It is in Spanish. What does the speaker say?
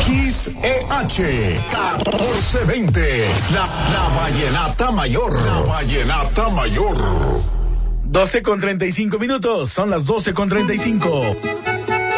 XEH 1420, la Vallenata Mayor. La Vallenata Mayor. 12:35, son las 12:35.